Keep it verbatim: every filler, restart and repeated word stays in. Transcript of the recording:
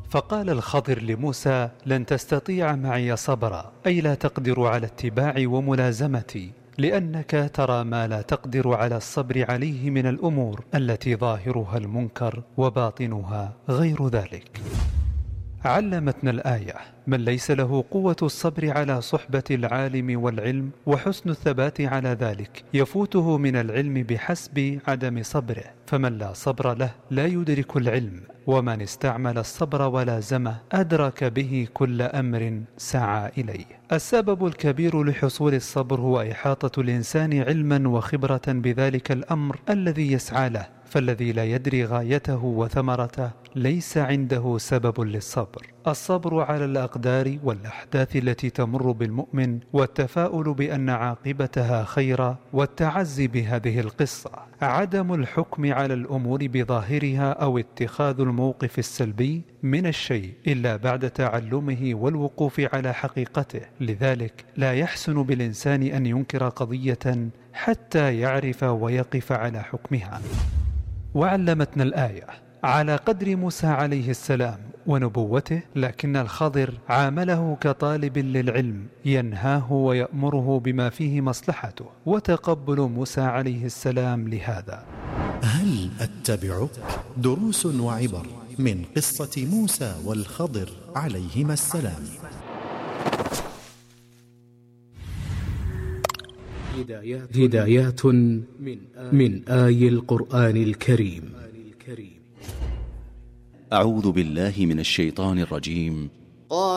فقال الخضر لموسى: لن تستطيع معي صبرا، أي لا تقدر على اتباعي وملازمتي، لأنك ترى ما لا تقدر على الصبر عليه من الأمور التي ظاهرها المنكر وباطنها غير ذلك. علمتنا الآية: من ليس له قوة الصبر على صحبة العالم والعلم وحسن الثبات على ذلك يفوته من العلم بحسب عدم صبره، فمن لا صبر له لا يدرك العلم، ومن استعمل الصبر ولازمه أدرك به كل أمر سعى إليه. السبب الكبير لحصول الصبر هو إحاطة الإنسان علما وخبرة بذلك الأمر الذي يسعى له، فالذي لا يدري غايته وثمرته ليس عنده سبب للصبر. الصبر على الأقدار والأحداث التي تمر بالمؤمن، والتفاؤل بأن عاقبتها خيرا، والتعزي بهذه القصة. عدم الحكم على الأمور بظاهرها أو اتخاذ الموقف السلبي من الشيء إلا بعد تعلمه والوقوف على حقيقته. لذلك لا يحسن بالإنسان أن ينكر قضية حتى يعرف ويقف على حكمها. وعلمتنا الآية: على قدر موسى عليه السلام ونبوته، لكن الخضر عامله كطالب للعلم، ينهاه ويأمره بما فيه مصلحته، وتقبل موسى عليه السلام لهذا. هل أتبعك؟ دروس وعبر من قصة موسى والخضر عليهما السلام. هدايات من آي القرآن الكريم. أعوذ بالله من الشيطان الرجيم.